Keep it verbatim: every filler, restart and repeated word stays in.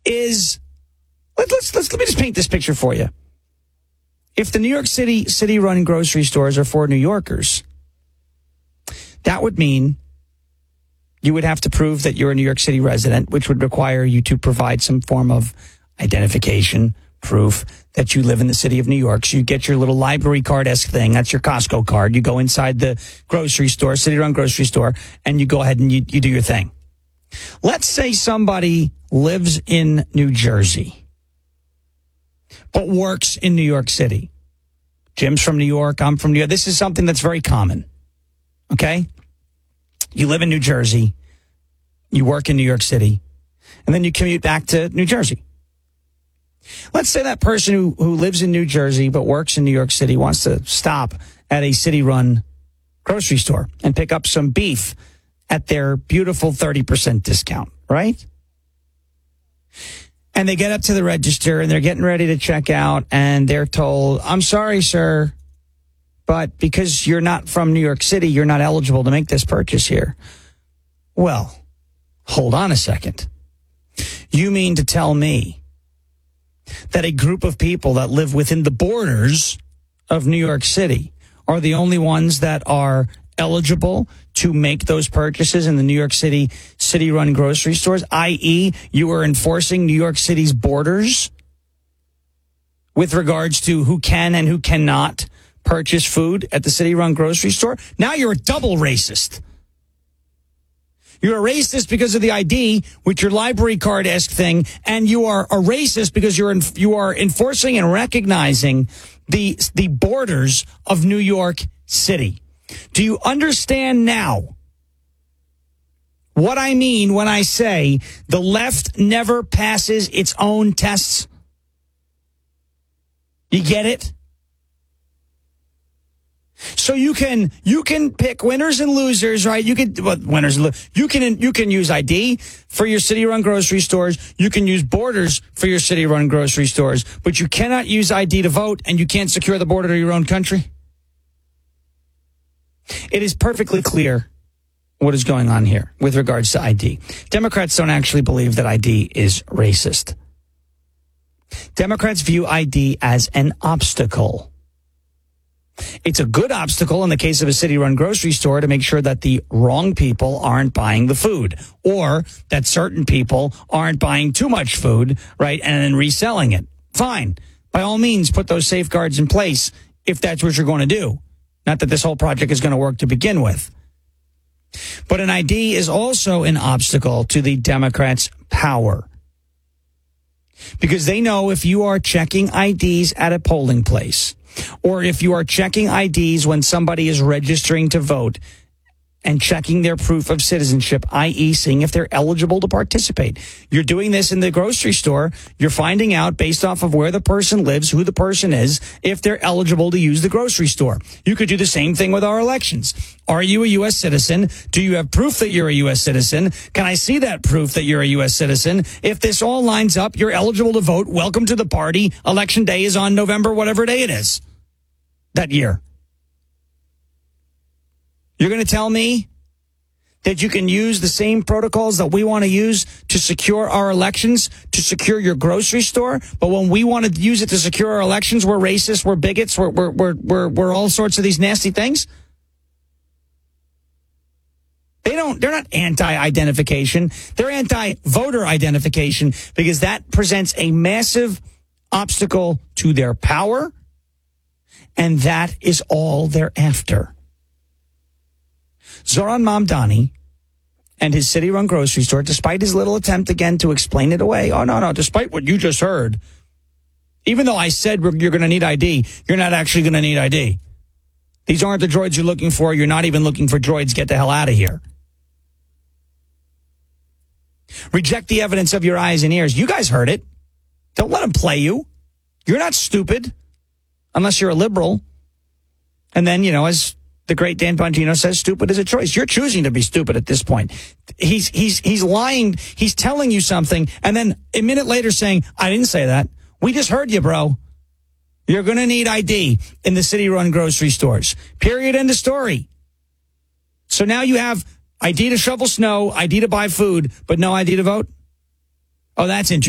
is, let, let's, let's, let me just paint this picture for you. If the New York City city-run grocery stores are for New Yorkers, that would mean you would have to prove that you're a New York City resident, which would require you to provide some form of identification, proof that you live in the city of New York. So you get your little library card-esque thing. That's your Costco card. You go inside the grocery store, city-run grocery store, and you go ahead and you, you do your thing. Let's say somebody lives in New Jersey, but works in New York City. Jim's from New York. I'm from New York. This is something that's very common. Okay? You live in New Jersey. You work in New York City. And then you commute back to New Jersey. Let's say that person who, who lives in New Jersey but works in New York City wants to stop at a city-run grocery store and pick up some beef at their beautiful thirty percent discount, right? And they get up to the register and they're getting ready to check out and they're told, I'm sorry, sir, but because you're not from New York City, you're not eligible to make this purchase here. Well, hold on a second. You mean to tell me that a group of people that live within the borders of New York City are the only ones that are eligible to make those purchases in the New York City city-run grocery stores, that is you are enforcing New York City's borders with regards to who can and who cannot purchase food at the city-run grocery store? Now you're a double racist. You're a racist because of the I D with your library card-esque thing, and you are a racist because you're in, you are enforcing and recognizing the the borders of New York City. Do you understand now what I mean when I say the left never passes its own tests? You get it? So you can you can pick winners and losers, right? You can well, winners and lo- you can you can use I D for your city-run grocery stores. You can use borders for your city-run grocery stores, but you cannot use I D to vote, and you can't secure the border to your own country. It is perfectly clear what is going on here with regards to I D. Democrats don't actually believe that I D is racist. Democrats view I D as an obstacle. It's a good obstacle in the case of a city-run grocery store to make sure that the wrong people aren't buying the food, or that certain people aren't buying too much food, right, and then reselling it. Fine. By all means, put those safeguards in place if that's what you're going to do. Not that this whole project is going to work to begin with. But an I D is also an obstacle to the Democrats' power. Because they know if you are checking I Ds at a polling place, or if you are checking I Ds when somebody is registering to vote and checking their proof of citizenship, that is seeing if they're eligible to participate. You're doing this in the grocery store. You're finding out based off of where the person lives, who the person is, if they're eligible to use the grocery store. You could do the same thing with our elections. Are you a U S citizen? Do you have proof that you're a U S citizen? Can I see that proof that you're a U S citizen? If this all lines up, you're eligible to vote. Welcome to the party. Election day is on November, whatever day it is that year. You're going to tell me that you can use the same protocols that we want to use to secure our elections, to secure your grocery store, but when we want to use it to secure our elections, we're racist, we're bigots, we're we're we're we're, we're all sorts of these nasty things? They don't, they're not anti-identification. They're anti-voter identification because that presents a massive obstacle to their power, and that is all they're after. Zohran Mamdani and his city-run grocery store, despite his little attempt again to explain it away, oh, no, no, despite what you just heard, even though I said you're going to need I D, you're not actually going to need I D. These aren't the droids you're looking for. You're not even looking for droids. Get the hell out of here. Reject the evidence of your eyes and ears. You guys heard it. Don't let them play you. You're not stupid unless you're a liberal. And then, you know, as the great Dan Bongino says, stupid is a choice. You're choosing to be stupid at this point. He's he's he's lying. He's telling you something, and then a minute later saying, I didn't say that. We just heard you, bro. You're going to need I D in the city-run grocery stores. Period. End of story. So now you have I D to shovel snow, I D to buy food, but no I D to vote? Oh, that's interesting.